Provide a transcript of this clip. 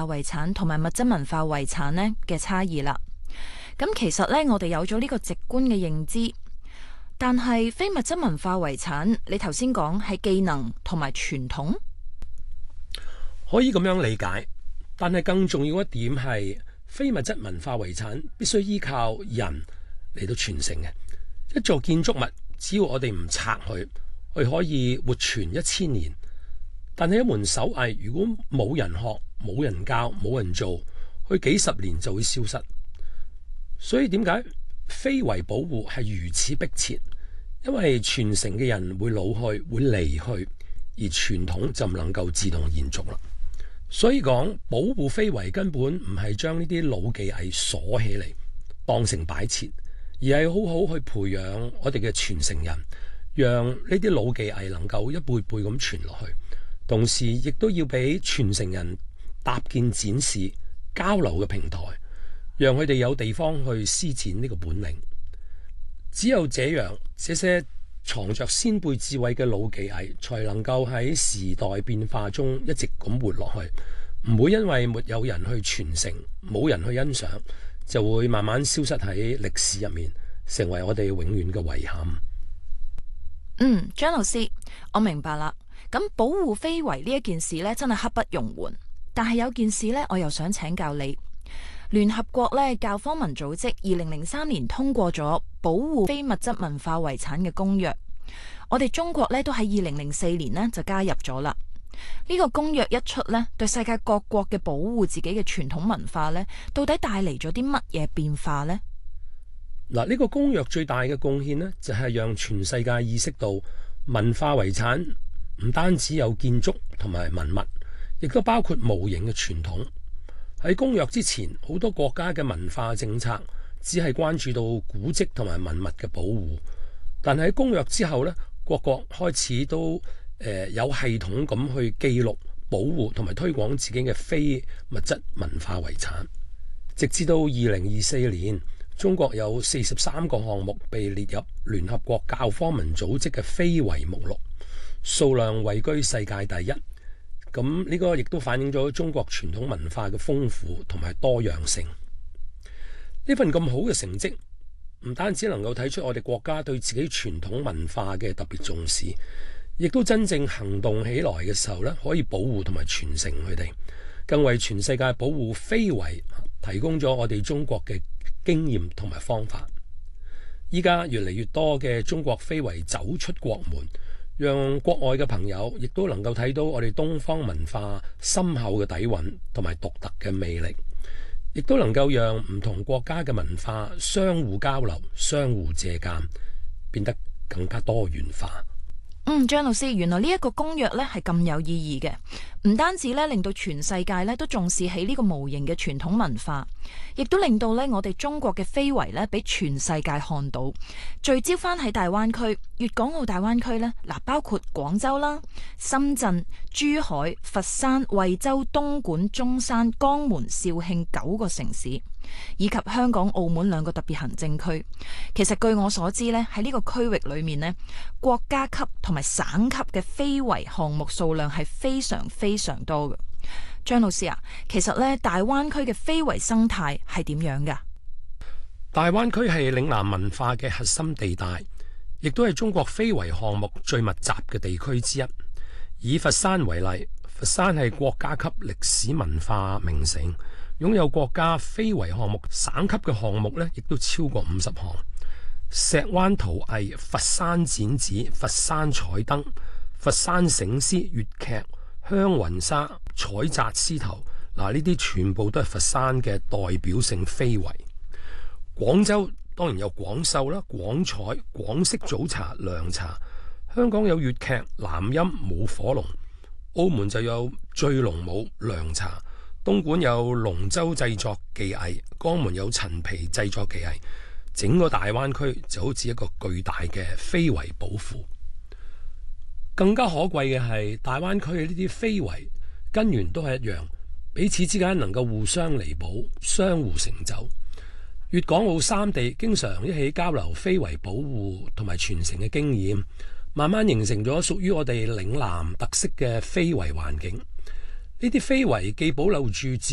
遺產同埋物質文化遺產呢嘅差異啦。咁其實呢，我哋有咗呢個直觀嘅認知，但係非物質文化遺產，你頭先講係技能同埋傳統， 可以咁樣理解。但係更重要一點係，非物質文化遺產必須依靠人嚟到傳承嘅。一座建築物，只要我哋唔拆佢，佢可以活存1000年。但係一門手藝，如果冇人學、冇人教、冇人做，佢幾十年就會消失。所以點解非遺保護係如此迫切？因為傳承嘅人會老去、會離去，而傳統就唔能夠自動延續啦。所以講保護非遺根本唔係將呢啲老技藝鎖起嚟當成擺設，而係好好去培養我哋嘅傳承人，讓呢啲老技藝能夠一輩輩咁傳落去。同時亦都要俾傳承人搭建展示交流嘅平台，讓佢哋有地方去施展呢個本領。只有這樣，這些藏着先輩智慧嘅老技藝才能夠喺時代變化中一直咁活落去，唔會因為沒有人去傳承，冇人去欣賞，就會慢慢消失喺歷史入面，成為我哋永遠嘅遺憾。 張老師，我明白啦。咁保護非遺呢一件事呢，真係刻不容緩。但係有件事呢，我又想請教你。聯合國呢教科文組織2003年通過咗保護非物質文化遺產嘅公約，我哋中國呢都喺2004年呢就加入咗啦。呢個公約一出呢，對世界各國嘅保護自己嘅傳統文化呢，到底帶嚟咗啲乜嘢變化呢？ 嗱，呢個公約最大嘅貢獻呢，就係讓全世界意識到文化遺產唔單止有建築同埋文物，亦都包括無形嘅傳統。喺公約之前，好多國家嘅文化政策只係關注到古蹟同埋文物嘅保護，但係喺公約之後呢，各國開始都有系統咁去記錄、保護同埋推廣自己嘅非物質文化遺產。直至到2024年，中國有43個項目被列入聯合國教科文組織嘅非遺目錄，數量位居世界第一。咁呢個亦都反映咗中國傳統文化嘅豐富同埋多樣性。呢份咁好嘅成績，唔單止能夠睇出我哋國家對自己傳統文化嘅特別重視，亦都真正行動起來嘅時候呢，可以保護同埋傳承佢哋，更為全世界保護非遺提供咗我哋中國嘅經驗同埋方法。依家越嚟越多嘅中國非遺走出國門，讓國外嘅朋友亦都能夠睇到我哋東方文化深厚嘅底蘊同埋獨特嘅魅力，亦都能夠讓唔同國家嘅文化相互交流、相互借鑑，變得更加多元化。 張老師，原來呢一個公約呢係咁有意義嘅，唔單止呢令到全世界呢都重視起呢個無形嘅傳統文化，亦都令到呢我哋中國嘅非遺呢俾全世界看到，聚焦翻喺大灣區、粵港澳大灣區呢，包括廣州啦、深圳、珠海、佛山、惠州、東莞、中山、江門、肇慶9個城市，以及香港、澳門2個特別行政區。其實據我所知呢，喺呢個區域裏面呢，國家級同埋省級嘅非遺項目數量係非常非常多嘅。張老師啊，其實呢，大灣區嘅非遺生態係點樣㗎？ 大灣區係嶺南文化嘅核心地帶，亦都係中國非遺項目最密集嘅地區之一。以佛山為例，佛山係國家級歷史文化名城，擁有國家非遺項目省級嘅項目呢，亦都超過50項。石灣陶藝、佛山剪紙、佛山彩燈、佛山醒獅、粵劇、香雲紗、彩紮獅頭，呢啲全部都係佛山嘅代表性非遺。廣州當然有廣繡啦、廣彩、廣式早茶、涼茶。香港有粵劇、南音、舞火龍。澳門就有醉龍舞、涼茶。東莞有龍舟製作技藝，江門有陳皮製作技藝。整個大灣區就好似一個巨大嘅非遺寶庫。更加可貴嘅係，大灣區嘅呢啲非遺根源都係一樣，彼此之間能夠互相彌補、相互成就。粵港澳三地經常一起交流非遺保護同埋傳承嘅經驗，慢慢形成咗屬於我哋嶺南特色嘅非遺環境。呢啲非遺既保留住自